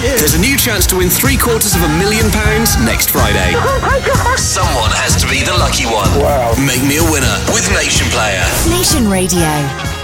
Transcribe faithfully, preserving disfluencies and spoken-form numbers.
There's a new chance to win three quarters of a million pounds next Friday. Oh my God. Someone has to be the lucky one. Wow. Make me a winner with Nation Player. Nation Radio.